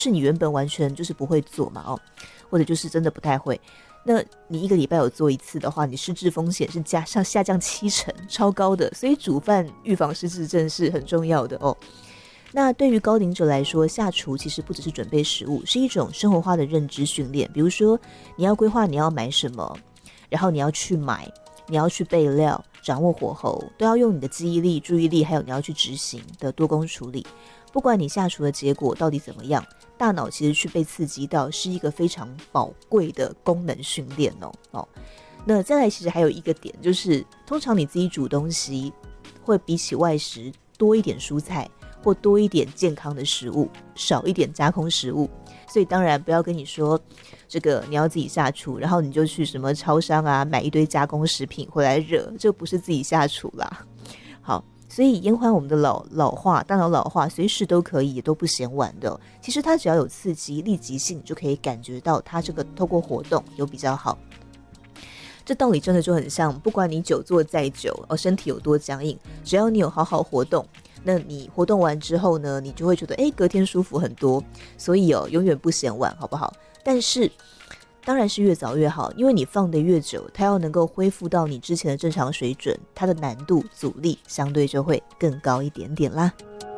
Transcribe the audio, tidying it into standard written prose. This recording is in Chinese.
是你原本完全就是不会做嘛或者就是真的不太会，那你1个礼拜有做1次的话，你失智风险是下降70%，超高的。所以煮饭预防失智症是很重要的那对于高龄者来说，下厨其实不只是准备食物，是一种生活化的认知训练。比如说你要规划你要买什么，然后你要去买，你要去备料，掌握火候，都要用你的记忆力、注意力，还有你要去执行的多工处理。不管你下厨的结果到底怎么样，大脑其实去被刺激到是一个非常宝贵的功能训练那再来其实还有一个点，就是通常你自己煮东西会比起外食多一点蔬菜或多一点健康的食物，少一点加工食物。所以当然不要跟你说这个你要自己下厨，然后你就去什么超商啊买一堆加工食品回来热，这不是自己下厨啦。好，所以延缓我们的老化，大脑老化随时都可以，也都不嫌晚的其实它只要有刺激立即性，就可以感觉到它这个透过活动有比较好。这道理真的就很像，不管你久坐再久身体有多僵硬，只要你有好好活动，那你活动完之后呢，你就会觉得隔天舒服很多。所以永远不嫌晚，好不好？但是当然是越早越好，因为你放得越久，它要能够恢复到你之前的正常水准，它的难度阻力相对就会更高一点点啦。